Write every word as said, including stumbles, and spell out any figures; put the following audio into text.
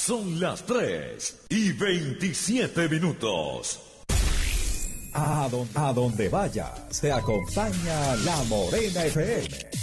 Son las tres y veintisiete minutos. A, don, a donde vayas, te acompaña La Morena F M.